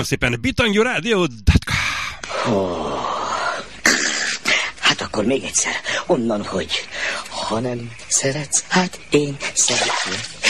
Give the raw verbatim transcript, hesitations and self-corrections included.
szépen, bitangyo rádió pont com. Oh. Hát akkor még egyszer, onnan, hogy ha nem szeretsz, hát én szeretlek.